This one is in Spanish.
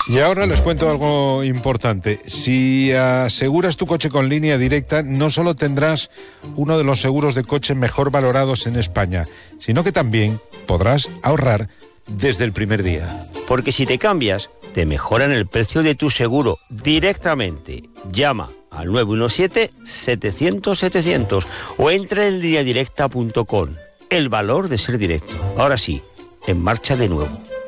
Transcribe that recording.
Y ahora les cuento algo importante. Si aseguras tu coche con Línea Directa, no solo tendrás uno de los seguros de coche mejor valorados en España, sino que también podrás ahorrar desde el primer día. Porque si te cambias, te mejoran el precio de tu seguro directamente. Llama al 917-700-700 o entra en lineadirecta.com. El valor de ser directo. Ahora sí, en marcha de nuevo.